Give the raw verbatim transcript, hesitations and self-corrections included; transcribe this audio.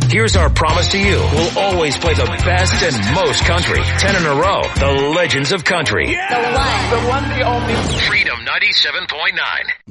Here's our promise to you. We'll always play the best and most country. Ten in a row. The Legends of Country. The one. The one, the only. Freedom ninety-seven point nine.